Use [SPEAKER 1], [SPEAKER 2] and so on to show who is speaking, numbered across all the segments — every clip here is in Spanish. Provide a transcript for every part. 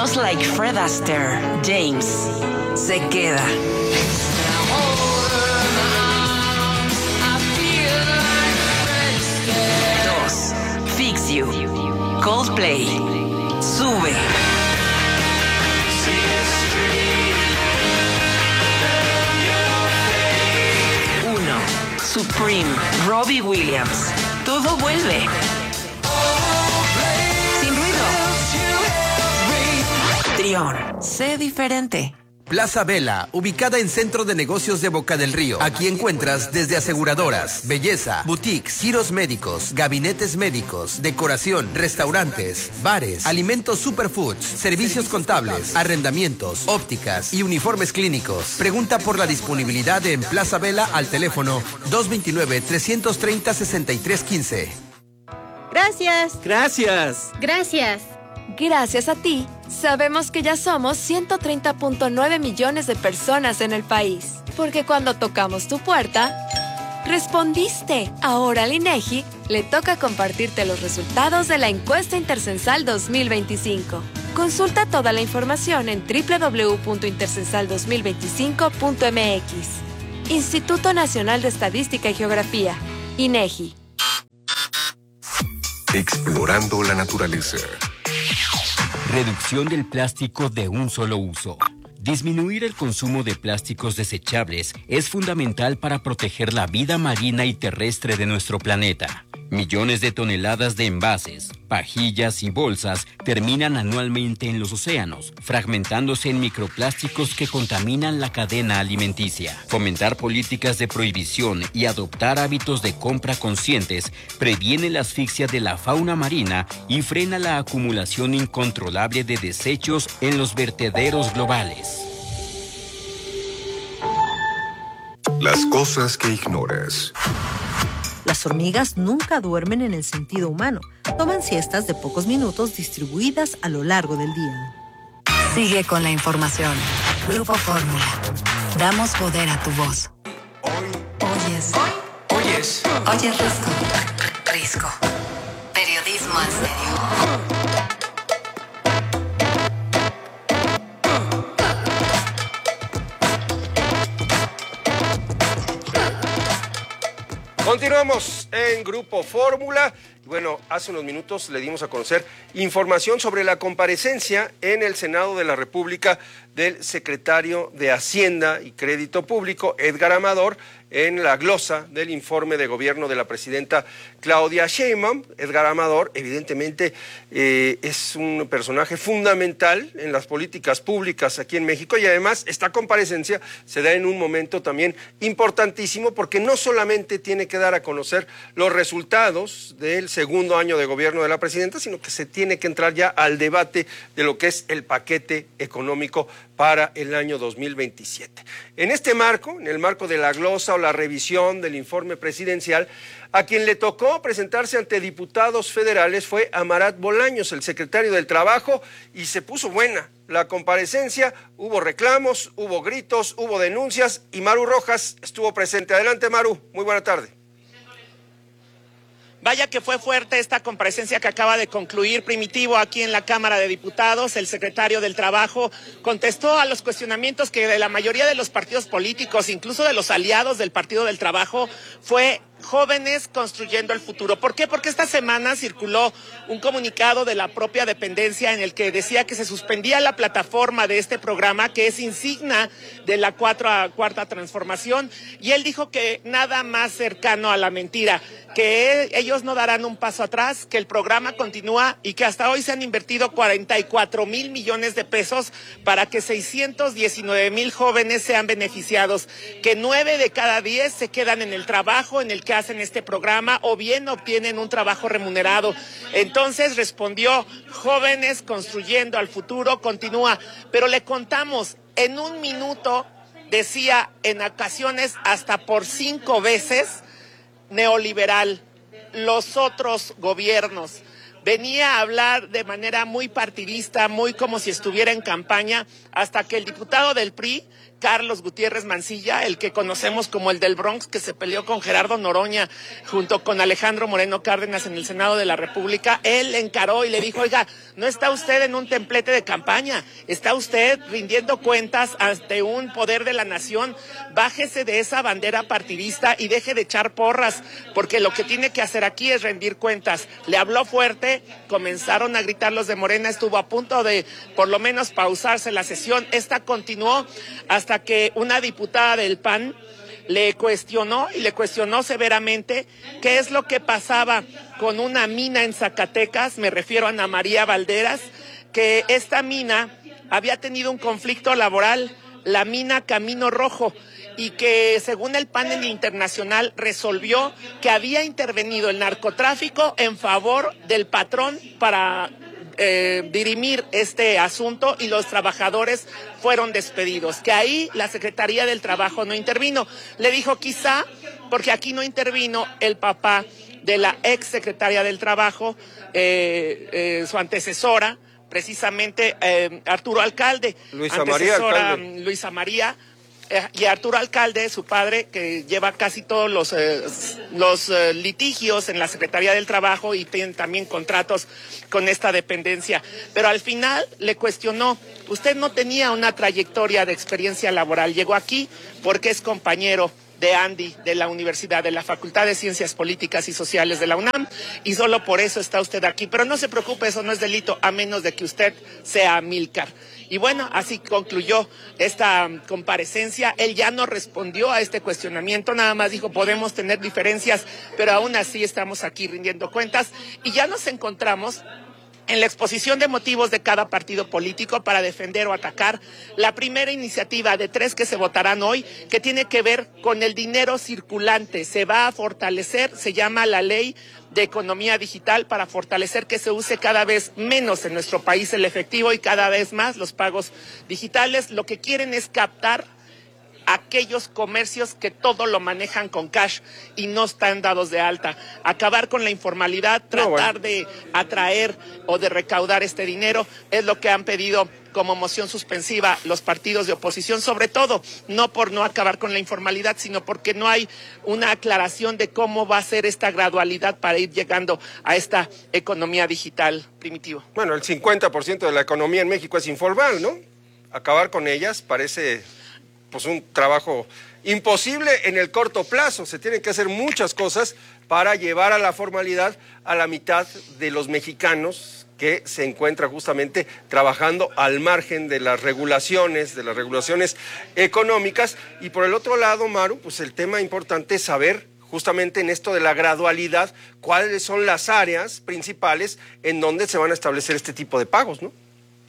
[SPEAKER 1] Just like Fred Astaire, James se queda. 2. Fix You, Coldplay, sube. 1. Supreme, Robbie Williams, todo vuelve. Sin ruido. Trión, sé diferente.
[SPEAKER 2] Plaza Vela, ubicada en Centro de Negocios de Boca del Río. Aquí encuentras desde aseguradoras, belleza, boutiques, giros médicos, gabinetes médicos, decoración, restaurantes, bares, alimentos superfoods, servicios contables, arrendamientos, ópticas y uniformes clínicos. Pregunta por la disponibilidad en Plaza Vela al teléfono 229-330-6315.
[SPEAKER 3] Gracias.
[SPEAKER 4] Gracias.
[SPEAKER 5] Gracias.
[SPEAKER 3] Gracias a ti, sabemos que ya somos 130.9 millones de personas en el país. Porque cuando tocamos tu puerta, respondiste. Ahora al INEGI le toca compartirte los resultados de la encuesta intercensal 2025. Consulta toda la información en www.intercensal2025.mx. Instituto Nacional de Estadística y Geografía, INEGI.
[SPEAKER 6] Explorando la naturaleza.
[SPEAKER 7] Reducción del plástico de un solo uso. Disminuir el consumo de plásticos desechables es fundamental para proteger la vida marina y terrestre de nuestro planeta. Millones de toneladas de envases, pajillas y bolsas terminan anualmente en los océanos, fragmentándose en microplásticos que contaminan la cadena alimenticia. Fomentar políticas de prohibición y adoptar hábitos de compra conscientes previene la asfixia de la fauna marina y frena la acumulación incontrolable de desechos en los vertederos globales.
[SPEAKER 6] Las cosas que ignoras.
[SPEAKER 8] Las hormigas nunca duermen en el sentido humano. Toman siestas de pocos minutos distribuidas a lo largo del día.
[SPEAKER 9] Sigue con la información. Grupo Fórmula. Damos poder a tu voz. Oyes Risco. Risco. Periodismo en serio.
[SPEAKER 10] Continuamos en Grupo Fórmula. Bueno, hace unos minutos le dimos a conocer información sobre la comparecencia en el Senado de la República del secretario de Hacienda y Crédito Público, Edgar Amador, en la glosa del informe de gobierno de la presidenta Claudia Sheinbaum. Edgar Amador, evidentemente, es un personaje fundamental en las políticas públicas aquí en México, y además esta comparecencia se da en un momento también importantísimo, porque no solamente tiene que dar a conocer los resultados del segundo año de gobierno de la presidenta, sino que se tiene que entrar ya al debate de lo que es el paquete económico para el año 2027. En este marco, en el marco de la glosa o la revisión del informe presidencial, a quien le tocó presentarse ante diputados federales fue a Marat Bolaños, el secretario del Trabajo, y se puso buena la comparecencia. Hubo reclamos, hubo gritos, hubo denuncias, y Maru Rojas estuvo presente. Adelante, Maru, muy buena tarde.
[SPEAKER 11] Vaya que fue fuerte esta comparecencia que acaba de concluir Primitivo aquí en la Cámara de Diputados. El secretario del Trabajo contestó a los cuestionamientos que de la mayoría de los partidos políticos, incluso de los aliados del Partido del Trabajo, fue jóvenes construyendo el futuro. ¿Por qué? Porque esta semana circuló un comunicado de la propia dependencia en el que decía que se suspendía la plataforma de este programa, que es insignia de la cuarta transformación, y él dijo que nada más cercano a la mentira, que ellos no darán un paso atrás, que el programa continúa y que hasta hoy se han invertido 44,000 millones de pesos para que 619,000 jóvenes sean beneficiados, que 9 de cada 10 se quedan en el trabajo en el que hacen este programa o bien obtienen un trabajo remunerado. Entonces respondió: jóvenes construyendo al futuro, continúa. Pero le contamos, en un minuto decía en ocasiones hasta por 5 veces neoliberal, los otros gobiernos. venía a hablar de manera muy partidista, muy como si estuviera en campaña, hasta que el diputado del PRI, Carlos Gutiérrez Mancilla, el que conocemos como el del Bronx, que se peleó con Gerardo Noroña junto con Alejandro Moreno Cárdenas en el Senado de la República, él encaró y le dijo, oiga, no está usted en un templete de campaña, está usted rindiendo cuentas ante un poder de la nación, bájese de esa bandera partidista y deje de echar porras, porque lo que tiene que hacer aquí es rendir cuentas. Le habló fuerte, comenzaron a gritar los de Morena, estuvo a punto de por lo menos pausarse la sesión, esta continuó hasta que una diputada del PAN le cuestionó severamente qué es lo que pasaba con una mina en Zacatecas, me refiero a Ana María Valderas, que esta mina había tenido un conflicto laboral, la mina Camino Rojo, y que según el panel internacional resolvió que había intervenido el narcotráfico en favor del patrón para dirimir este asunto y los trabajadores fueron despedidos, que ahí la Secretaría del Trabajo no intervino. Le dijo quizá porque aquí no intervino el papá de la ex secretaria del Trabajo, su antecesora, precisamente Arturo Alcalde, Luisa María, y Arturo Alcalde, su padre, que lleva casi todos los litigios en la Secretaría del Trabajo y tienen también contratos con esta dependencia. Pero al final le cuestionó, usted no tenía una trayectoria de experiencia laboral, llegó aquí porque es compañero de Andy, de la Universidad, de la Facultad de Ciencias Políticas y Sociales de la UNAM, y solo por eso está usted aquí. Pero no se preocupe, eso no es delito, a menos de que usted sea Amílcar. Y bueno, así concluyó esta comparecencia. Él ya no respondió a este cuestionamiento, nada más dijo, podemos tener diferencias, pero aún así estamos aquí rindiendo cuentas. Y ya nos encontramos en la exposición de motivos de cada partido político para defender o atacar la primera iniciativa de 3 que se votarán hoy, que tiene que ver con el dinero circulante. Se va a fortalecer, se llama la Ley de Economía Digital, para fortalecer que se use cada vez menos en nuestro país el efectivo y cada vez más los pagos digitales. Lo que quieren es captar aquellos comercios que todo lo manejan con cash y no están dados de alta, acabar con la informalidad, tratar de atraer o de recaudar este dinero, es lo que han pedido como moción suspensiva los partidos de oposición, sobre todo no por no acabar con la informalidad, sino porque no hay una aclaración de cómo va a ser esta gradualidad para ir llegando a esta economía digital, Primitivo.
[SPEAKER 10] Bueno, el 50% de la economía en México es informal, ¿no? Acabar con ellas parece pues un trabajo imposible en el corto plazo. Se tienen que hacer muchas cosas para llevar a la formalidad a la mitad de los mexicanos que se encuentran justamente trabajando al margen de las regulaciones económicas. Y por el otro lado, Maru, pues el tema importante es saber justamente en esto de la gradualidad cuáles son las áreas principales en donde se van a establecer este tipo de pagos, ¿no?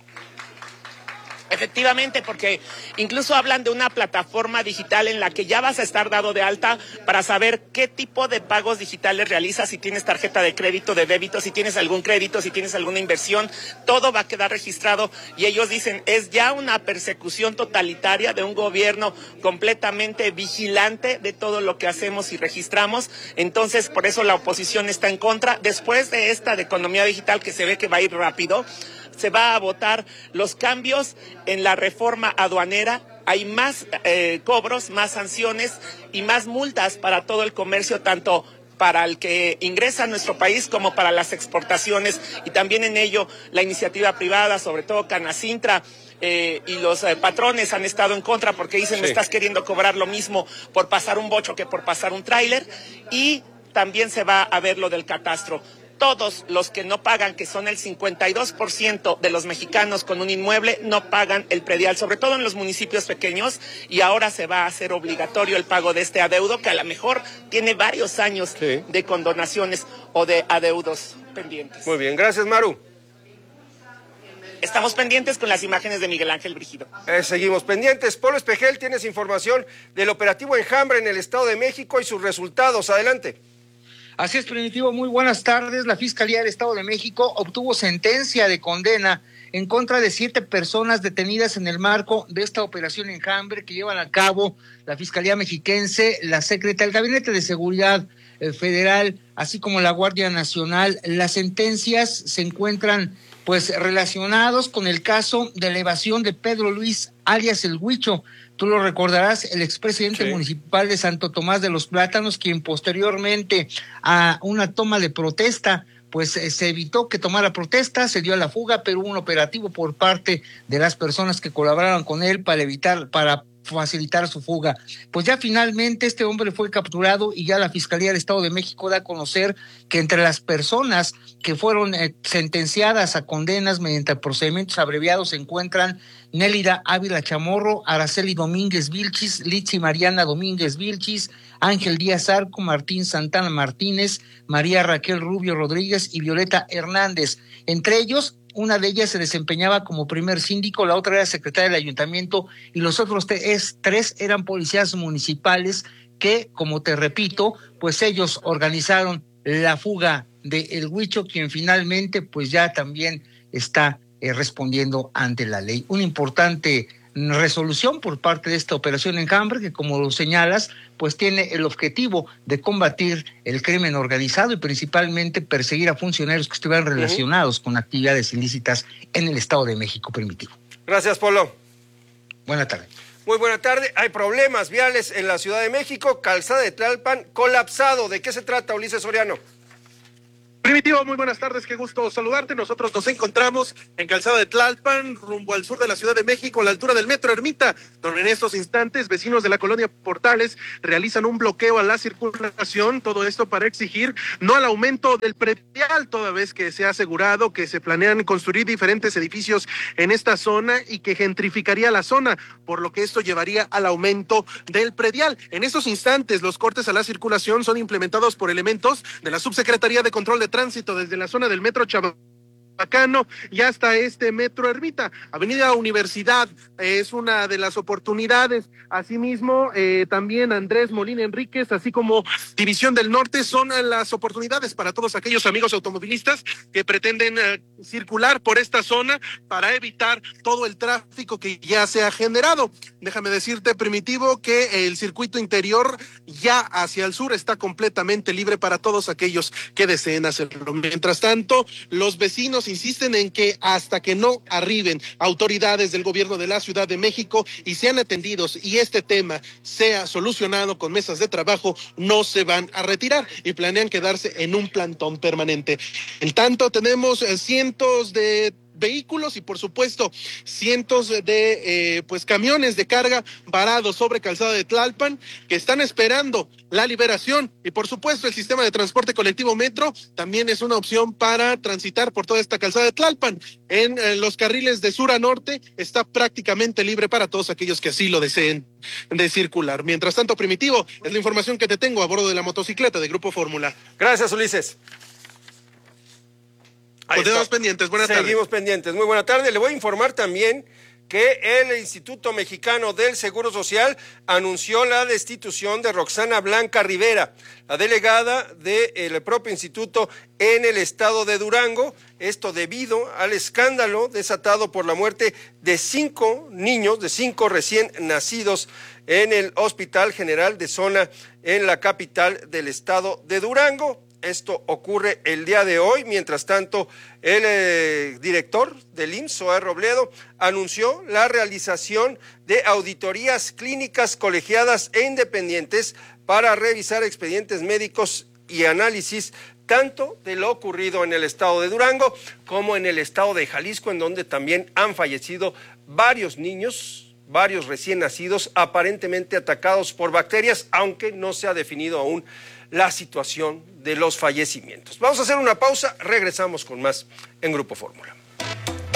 [SPEAKER 11] Efectivamente, porque incluso hablan de una plataforma digital en la que ya vas a estar dado de alta para saber qué tipo de pagos digitales realizas, si tienes tarjeta de crédito, de débito, si tienes algún crédito, si tienes alguna inversión, todo va a quedar registrado. Y ellos dicen, es ya una persecución totalitaria de un gobierno completamente vigilante de todo lo que hacemos y registramos. Entonces, por eso la oposición está en contra. Después de esta de economía digital, que se ve que va a ir rápido, se va a votar los cambios en la reforma aduanera. Hay más cobros, más sanciones y más multas para todo el comercio, tanto para el que ingresa a nuestro país como para las exportaciones, y también en ello la iniciativa privada, sobre todo Canacintra, y los patrones han estado en contra porque dicen, me estás queriendo cobrar lo mismo por pasar un bocho que por pasar un tráiler. Y también se va a ver lo del catastro. Todos los que no pagan, que son el 52% de los mexicanos con un inmueble, no pagan el predial, sobre todo en los municipios pequeños, y ahora se va a hacer obligatorio el pago de este adeudo, que a lo mejor tiene varios años de condonaciones o de adeudos pendientes.
[SPEAKER 10] Muy bien, gracias, Maru.
[SPEAKER 11] Estamos pendientes con las imágenes de Miguel Ángel Brígido.
[SPEAKER 10] Seguimos pendientes. Polo Espejel, tienes información del operativo Enjambre en el Estado de México y sus resultados. Adelante.
[SPEAKER 4] Así es, Primitivo, muy buenas tardes. La Fiscalía del Estado de México obtuvo sentencia de condena en contra de 7 personas detenidas en el marco de esta operación Enjambre que llevan a cabo la Fiscalía Mexiquense, la Secretaría, el Gabinete de Seguridad Federal, así como la Guardia Nacional. Las sentencias se encuentran pues relacionados con el caso de la evasión de Pedro Luis alias El Huicho. Tú lo recordarás, el expresidente municipal de Santo Tomás de los Plátanos, quien posteriormente a una toma de protesta, pues se evitó que tomara protesta, se dio a la fuga, pero hubo un operativo por parte de las personas que colaboraron con él para facilitar su fuga. Pues ya finalmente este hombre fue capturado y ya la Fiscalía del Estado de México da a conocer que entre las personas que fueron sentenciadas a condenas mediante procedimientos abreviados se encuentran Nélida Ávila Chamorro, Araceli Domínguez Vilchis, Litsi Mariana Domínguez Vilchis, Ángel Díaz Arco, Martín Santana Martínez, María Raquel Rubio Rodríguez y Violeta Hernández. Entre ellos, una de ellas se desempeñaba como primer síndico, la otra era secretaria del ayuntamiento y los otros tres eran policías municipales que, como te repito, pues ellos organizaron la fuga de El Huicho, quien finalmente pues ya también está respondiendo ante la ley. Una importante resolución por parte de esta operación Enjambre que, como lo señalas, pues tiene el objetivo de combatir el crimen organizado y principalmente perseguir a funcionarios que estuvieran relacionados con actividades ilícitas en el Estado de México. Primitivo.
[SPEAKER 10] Gracias, Polo.
[SPEAKER 4] Buena tarde.
[SPEAKER 10] Muy buena tarde. Hay problemas viales en la Ciudad de México. Calzada de Tlalpan colapsado. ¿De qué se trata, Ulises Soriano?
[SPEAKER 5] Primitivo, muy buenas tardes, qué gusto saludarte. Nosotros nos encontramos en Calzada de Tlalpan, rumbo al sur de la Ciudad de México, a la altura del Metro Ermita, donde en estos instantes vecinos de la colonia Portales realizan un bloqueo a la circulación, todo esto para exigir no al aumento del predial, toda vez que se ha asegurado que se planean construir diferentes edificios en esta zona y que gentrificaría la zona, por lo que esto llevaría al aumento del predial. En estos instantes, los cortes a la circulación son implementados por elementos de la Subsecretaría de Control de Tránsito desde la zona del Metro Chabacano y hasta este Metro Ermita. Avenida Universidad es una de las oportunidades. Asimismo, también Andrés Molina Enríquez, así como División del Norte, son las oportunidades para todos aquellos amigos automovilistas que pretenden circular por esta zona para evitar todo el tráfico que ya se ha generado. Déjame decirte, Primitivo, que el circuito interior ya hacia el sur está completamente libre para todos aquellos que deseen hacerlo. Mientras tanto, los vecinos insisten en que hasta que no arriben autoridades del gobierno de la Ciudad de México y sean atendidos y este tema sea solucionado con mesas de trabajo, no se van a retirar y planean quedarse en un plantón permanente. En tanto, tenemos cientos de vehículos y por supuesto cientos de camiones de carga varados sobre Calzada de Tlalpan que están esperando la liberación y por supuesto el sistema de transporte colectivo Metro también es una opción para transitar por toda esta Calzada de Tlalpan. En los carriles de sur a norte está prácticamente libre para todos aquellos que así lo deseen de circular. Mientras tanto, Primitivo, es la información que te tengo a bordo de la motocicleta de Grupo Fórmula.
[SPEAKER 10] Gracias, Ulises.
[SPEAKER 5] Continuamos pendientes, buenas tardes.
[SPEAKER 10] Seguimos pendientes, muy buena tarde. Le voy a informar también que el Instituto Mexicano del Seguro Social anunció la destitución de Roxana Blanca Rivera, la delegada del propio instituto en el estado de Durango, esto debido al escándalo desatado por la muerte de 5 niños, de 5 recién nacidos en el Hospital General de Zona en la capital del estado de Durango. Esto ocurre el día de hoy. Mientras tanto, el director del IMSS, Zoé Robledo, anunció la realización de auditorías clínicas colegiadas e independientes para revisar expedientes médicos y análisis tanto de lo ocurrido en el estado de Durango como en el estado de Jalisco, en donde también han fallecido varios niños, varios recién nacidos, aparentemente atacados por bacterias, aunque no se ha definido aún la situación de los fallecimientos. Vamos a hacer una pausa, regresamos con más en Grupo Fórmula.